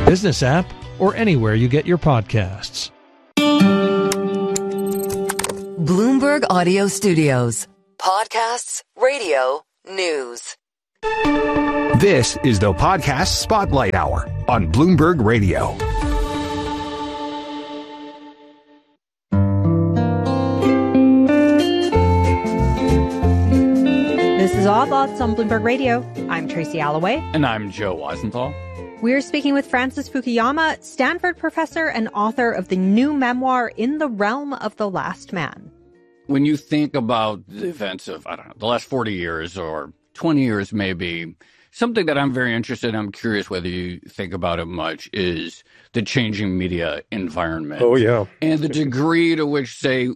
business app, or anywhere you get your podcasts. Bloomberg Audio Studios. Podcasts, radio, news. This is the Podcast Spotlight Hour on Bloomberg Radio. This is Odd Lots on Bloomberg Radio. I'm Tracy Alloway. And I'm Joe Weisenthal. We're speaking with Francis Fukuyama, Stanford professor and author of the new memoir, In the Realm of the Last Man. When you think about the events of, the last 40 years or 20 years maybe, something that I'm very interested in, I'm curious whether you think about it much, is the changing media environment. Oh, yeah. And the degree to which, say,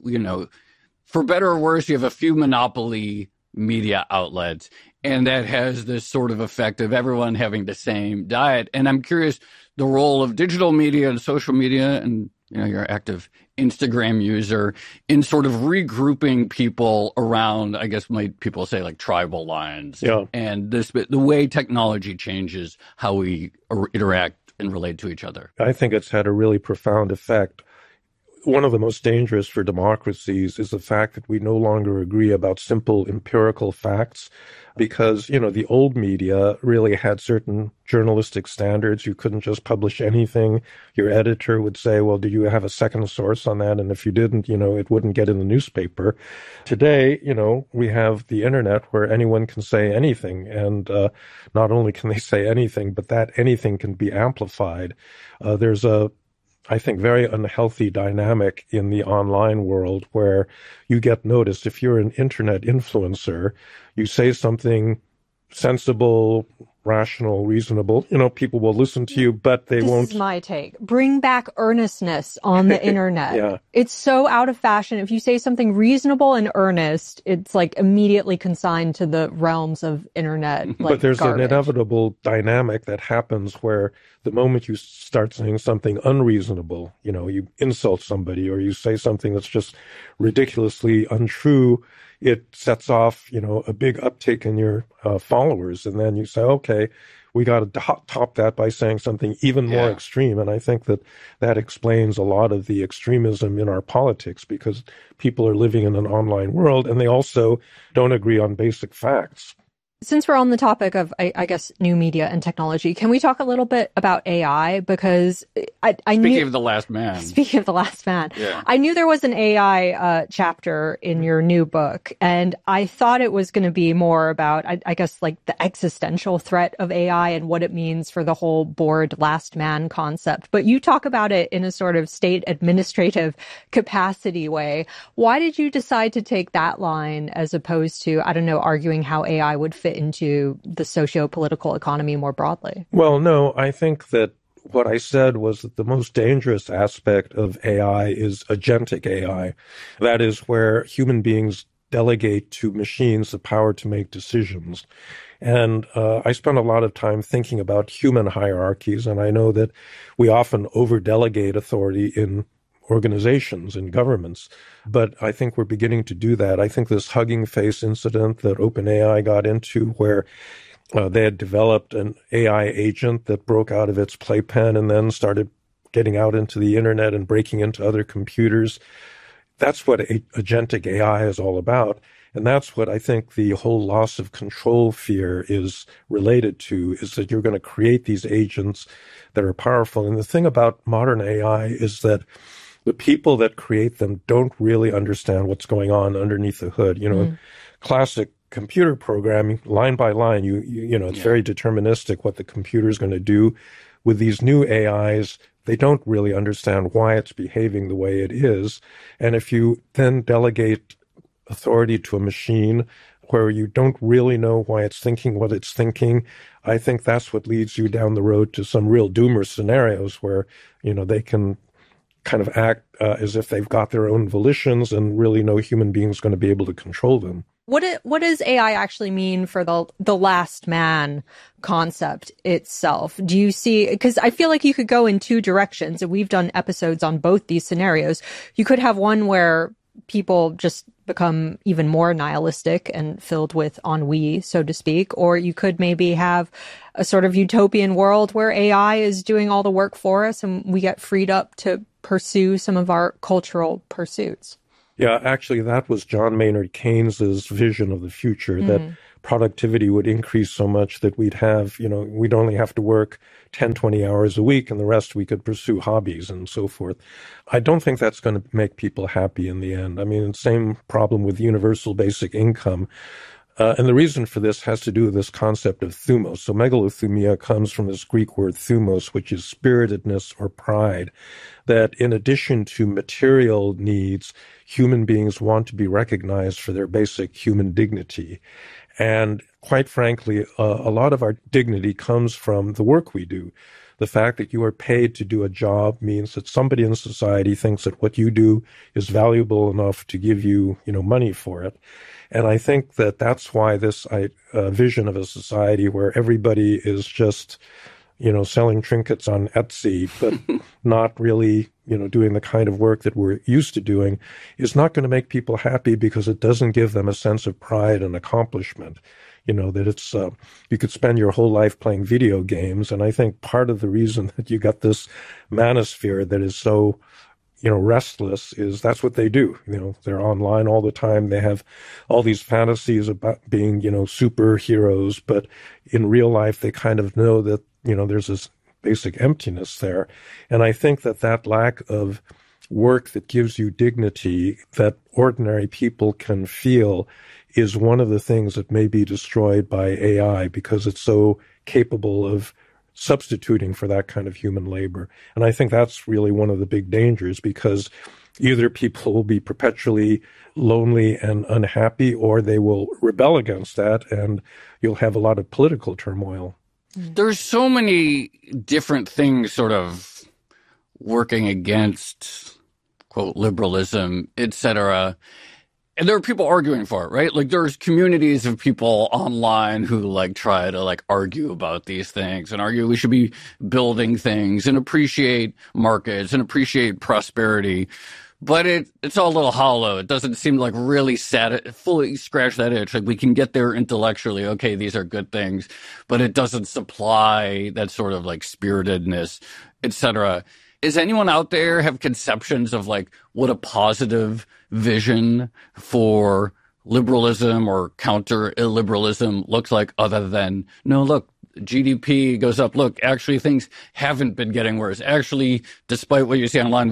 for better or worse, you have a few monopoly media outlets, and that has this sort of effect of everyone having the same diet. And I'm curious the role of digital media and social media and, you're an active Instagram user in sort of regrouping people around, I guess people say like tribal lines. Yeah. And the way technology changes how we interact and relate to each other. I think it's had a really profound effect. One of the most dangerous for democracies is the fact that we no longer agree about simple empirical facts because, the old media really had certain journalistic standards. You couldn't just publish anything. Your editor would say, well, do you have a second source on that? And if you didn't, it wouldn't get in the newspaper. Today, we have the internet where anyone can say anything. And not only can they say anything, but that anything can be amplified. There's I think, very unhealthy dynamic in the online world where you get noticed. If you're an internet influencer, you say something sensible, rational, reasonable, people will listen to you, but they won't. This is my take. Bring back earnestness on the internet. Yeah. It's so out of fashion. If you say something reasonable and earnest, it's like immediately consigned to the realms of internet. But there's garbage. an inevitable dynamic that happens where the moment you start saying something unreasonable, you insult somebody or you say something that's just ridiculously untrue, it sets off, a big uptick in your followers. And then you say, okay, we got to top that by saying something even more extreme. And I think that explains a lot of the extremism in our politics because people are living in an online world and they also don't agree on basic facts. Since we're on the topic of, I guess, new media and technology, can we talk a little bit about AI? Because I knew... Speaking of the last man. Speaking of the last man. Yeah. I knew there was an AI chapter in your new book, and I thought it was going to be more about, I guess, like the existential threat of AI and what it means for the whole bored last man concept. But you talk about it in a sort of state administrative capacity way. Why did you decide to take that line as opposed to, arguing how AI would fit into the socio-political economy more broadly? Well, no, I think that what I said was that the most dangerous aspect of AI is agentic AI. That is where human beings delegate to machines the power to make decisions. And I spent a lot of time thinking about human hierarchies, and I know that we often over-delegate authority in organizations and governments. But I think we're beginning to do that. I think this Hugging Face incident that OpenAI got into where they had developed an AI agent that broke out of its playpen and then started getting out into the internet and breaking into other computers. That's what agentic AI is all about. And that's what I think the whole loss of control fear is related to, is that you're going to create these agents that are powerful. And the thing about modern AI is that the people that create them don't really understand what's going on underneath the hood. Classic computer programming, line by line, it's very deterministic what the computer is going to do. With these new AIs, they don't really understand why it's behaving the way it is. And if you then delegate authority to a machine where you don't really know why it's thinking what it's thinking, I think that's what leads you down the road to some real doomer scenarios where, they can kind of act as if they've got their own volitions and really no human being is going to be able to control them. What does AI actually mean for the last man concept itself? Do you see, because I feel like you could go in two directions, and we've done episodes on both these scenarios. You could have one where people just become even more nihilistic and filled with ennui, so to speak. Or you could maybe have a sort of utopian world where AI is doing all the work for us and we get freed up to pursue some of our cultural pursuits. Yeah, actually, that was John Maynard Keynes's vision of the future, that productivity would increase so much that we'd have, we'd only have to work 10, 20 hours a week, and the rest we could pursue hobbies and so forth. I don't think that's going to make people happy in the end. I mean, same problem with universal basic income. And the reason for this has to do with this concept of thumos. So megalothumia comes from this Greek word thumos, which is spiritedness or pride, that in addition to material needs, human beings want to be recognized for their basic human dignity. And quite frankly, a lot of our dignity comes from the work we do. The fact that you are paid to do a job means that somebody in society thinks that what you do is valuable enough to give you, money for it. And I think that that's why this vision of a society where everybody is just, selling trinkets on Etsy, but not really, doing the kind of work that we're used to doing is not going to make people happy because it doesn't give them a sense of pride and accomplishment. That it's, you could spend your whole life playing video games. And I think part of the reason that you got this manosphere that is so, restless is that's what they do. They're online all the time. They have all these fantasies about being, superheroes, but in real life, they kind of know that, there's this basic emptiness there. And I think that lack of work that gives you dignity that ordinary people can feel is one of the things that may be destroyed by AI because it's so capable of substituting for that kind of human labor. And I think that's really one of the big dangers because either people will be perpetually lonely and unhappy or they will rebel against that and you'll have a lot of political turmoil. There's so many different things sort of working against, quote, liberalism, etc. And there are people arguing for it, right? Like there's communities of people online who try to argue about these things and argue we should be building things and appreciate markets and appreciate prosperity. But it's all a little hollow. It doesn't seem like really fully scratch that itch. We can get there intellectually. Okay, these are good things, but it doesn't supply that sort of spiritedness, etc. Is anyone out there have conceptions of what a positive vision for liberalism or counter illiberalism looks like other than, no, look, GDP goes up. Look, actually things haven't been getting worse. Actually, despite what you see online,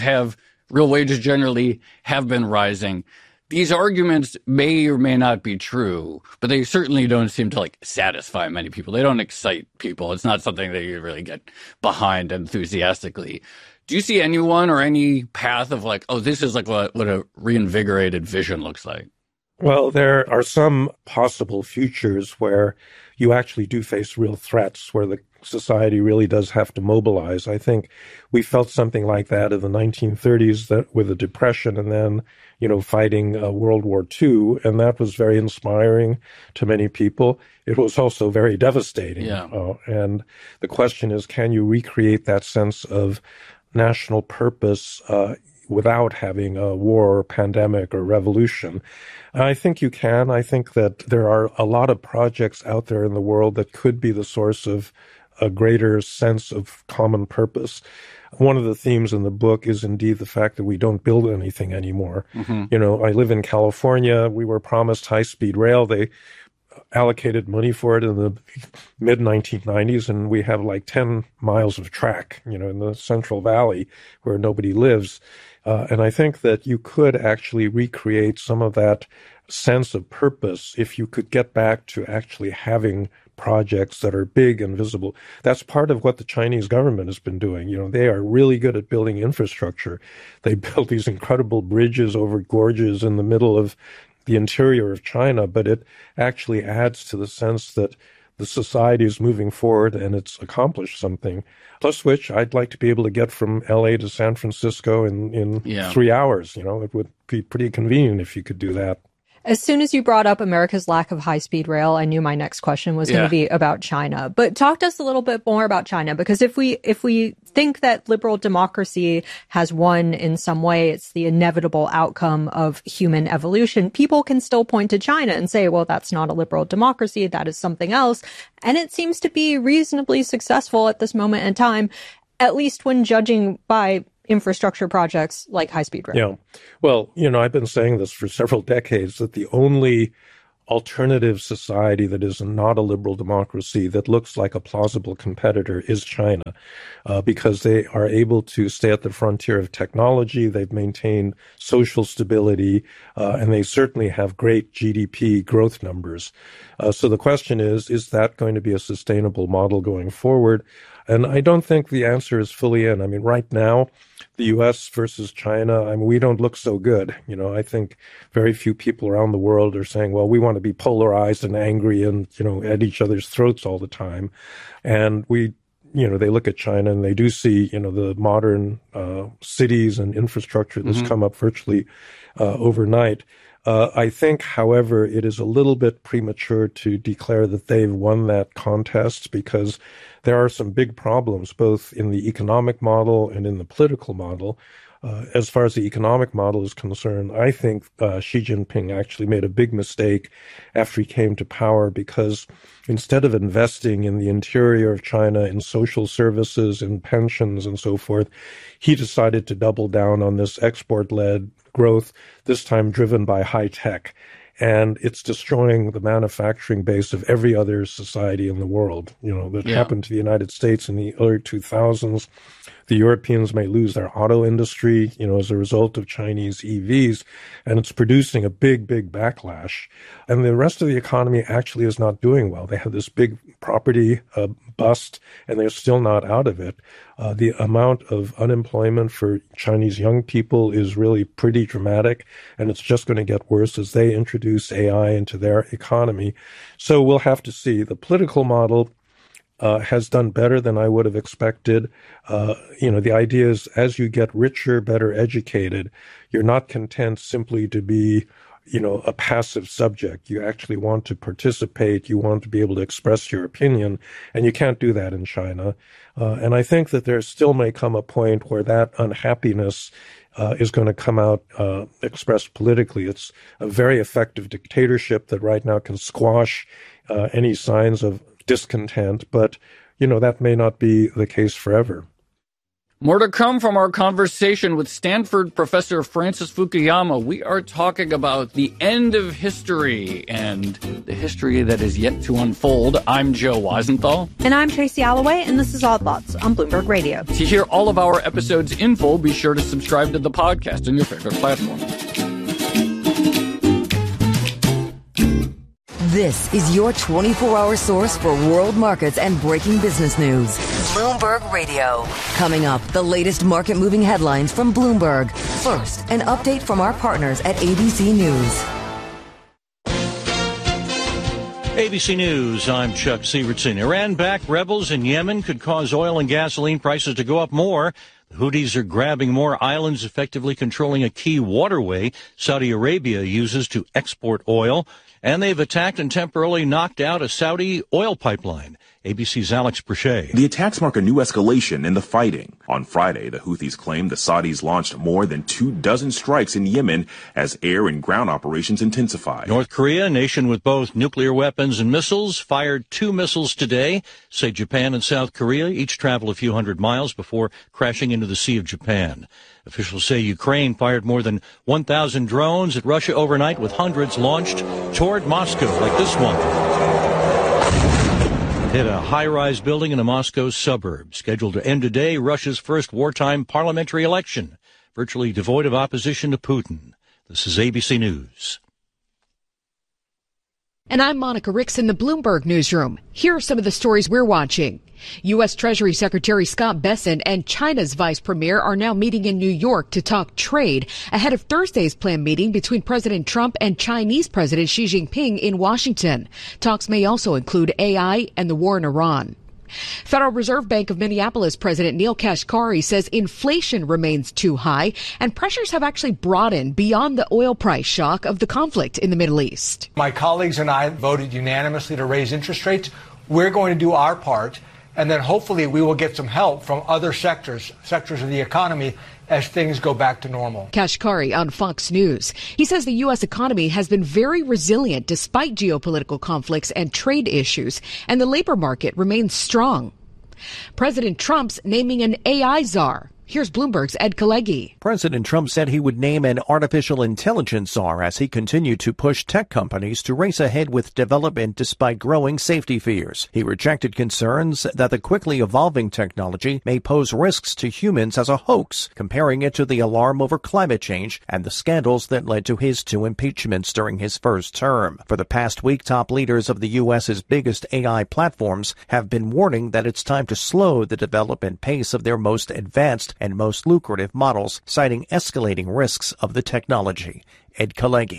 real wages generally have been rising. These arguments may or may not be true, but they certainly don't seem to satisfy many people. They don't excite people. It's not something that you really get behind enthusiastically. Do you see anyone or any path of this is what a reinvigorated vision looks like? Well, there are some possible futures where you actually do face real threats, where the society really does have to mobilize. I think we felt something like that in the 1930s with the Depression and then, fighting World War II. And that was very inspiring to many people. It was also very devastating. Yeah. And the question is, can you recreate that sense of national purpose without having a war or pandemic or revolution? I think you can. I think that there are a lot of projects out there in the world that could be the source of a greater sense of common purpose. One of the themes in the book is indeed the fact that we don't build anything anymore. Mm-hmm. I live in California. We were promised high-speed rail. They allocated money for it in the mid-1990s, and we have 10 miles of track, in the Central Valley where nobody lives. And I think that you could actually recreate some of that sense of purpose if you could get back to actually having projects that are big and visible. That's part of what the Chinese government has been doing. They are really good at building infrastructure. They built these incredible bridges over gorges in the middle of the interior of China, but it actually adds to the sense that the society is moving forward and it's accomplished something. Plus which I'd like to be able to get from LA to San Francisco in 3 hours. It would be pretty convenient if you could do that. As soon as you brought up America's lack of high-speed rail, I knew my next question was going to be about China. But talk to us a little bit more about China, because if we think that liberal democracy has won in some way, it's the inevitable outcome of human evolution, people can still point to China and say, well, that's not a liberal democracy, that is something else. And it seems to be reasonably successful at this moment in time, at least when judging by infrastructure projects like high-speed rail. Yeah. Well, I've been saying this for several decades, that the only alternative society that is not a liberal democracy that looks like a plausible competitor is China, because they are able to stay at the frontier of technology. They've maintained social stability, and they certainly have great GDP growth numbers. So the question is that going to be a sustainable model going forward? And I don't think the answer is fully in. I mean, right now, the U.S. versus China, we don't look so good. I think very few people around the world are saying, well, we want to be polarized and angry and, at each other's throats all the time. And they look at China and they do see, the modern cities and infrastructure that's come up virtually overnight. I think, however, it is a little bit premature to declare that they've won that contest, because there are some big problems, both in the economic model and in the political model. As far as the economic model is concerned, I think Xi Jinping actually made a big mistake after he came to power, because instead of investing in the interior of China, in social services, in pensions and so forth, he decided to double down on this export-led growth, this time driven by high tech. And it's destroying the manufacturing base of every other society in the world. That happened to the United States in the early 2000s. The Europeans may lose their auto industry, as a result of Chinese EVs, and it's producing a big, big backlash. And the rest of the economy actually is not doing well. They have this big property bust, and they're still not out of it. The amount of unemployment for Chinese young people is really pretty dramatic, and it's just going to get worse as they introduce AI into their economy. So we'll have to see. The political model has done better than I would have expected. The idea is, as you get richer, better educated, you're not content simply to be, a passive subject. You actually want to participate. You want to be able to express your opinion, and you can't do that in China. And I think that there still may come a point where that unhappiness is going to come out expressed politically. It's a very effective dictatorship that right now can squash any signs of discontent, but, that may not be the case forever. More to come from our conversation with Stanford professor Francis Fukuyama. We are talking about the end of history and the history that is yet to unfold. I'm Joe Weisenthal. And I'm Tracy Alloway, and this is Odd Lots on Bloomberg Radio. To hear all of our episodes in full, be sure to subscribe to the podcast on your favorite platform. This is your 24-hour source for world markets and breaking business news. Bloomberg Radio. Coming up, the latest market-moving headlines from Bloomberg. First, an update from our partners at ABC News. ABC News, I'm Chuck Sievertson. Iran-backed rebels in Yemen could cause oil and gasoline prices to go up more. The Houthis are grabbing more islands, effectively controlling a key waterway Saudi Arabia uses to export oil. And they've attacked and temporarily knocked out a Saudi oil pipeline. ABC's Alex Brichet. The attacks mark a new escalation in the fighting. On Friday, the Houthis claimed the Saudis launched more than 24 strikes in Yemen as air and ground operations intensified. North Korea, a nation with both nuclear weapons and missiles, fired 2 missiles today. Say Japan and South Korea each travel a few hundred miles before crashing into the Sea of Japan. Officials say Ukraine fired more than 1,000 drones at Russia overnight, with hundreds launched toward Moscow, like this one. Hit a high-rise building in a Moscow suburb. Scheduled to end today, Russia's first wartime parliamentary election, virtually devoid of opposition to Putin. This is ABC News. And I'm Monica Ricks in the Bloomberg Newsroom. Here are some of the stories we're watching. U.S. Treasury Secretary Scott Bessent and China's Vice Premier are now meeting in New York to talk trade ahead of Thursday's planned meeting between President Trump and Chinese President Xi Jinping in Washington. Talks may also include AI and the war in Iran. Federal Reserve Bank of Minneapolis President Neel Kashkari says inflation remains too high and pressures have actually broadened beyond the oil price shock of the conflict in the Middle East. My colleagues and I voted unanimously to raise interest rates. We're going to do our part, and then hopefully we will get some help from other sectors of the economy as things go back to normal. Kashkari on Fox News. He says the U.S. economy has been very resilient despite geopolitical conflicts and trade issues, and the labor market remains strong. President Trump's naming an AI czar. Here's Bloomberg's Ed Kalegi. President Trump said he would name an artificial intelligence czar as he continued to push tech companies to race ahead with development despite growing safety fears. He rejected concerns that the quickly evolving technology may pose risks to humans as a hoax, comparing it to the alarm over climate change and the scandals that led to his 2 impeachments during his first term. For the past week, top leaders of the U.S.'s biggest AI platforms have been warning that it's time to slow the development pace of their most advanced and most lucrative models, citing escalating risks of the technology. Ed Kalegi.